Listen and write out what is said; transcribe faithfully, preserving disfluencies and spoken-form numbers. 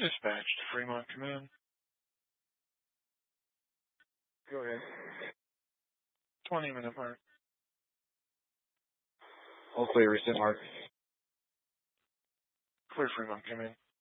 Dispatch to Fremont Command. Go ahead. twenty minute mark. All clear, recent mark. Clear Fremont Command.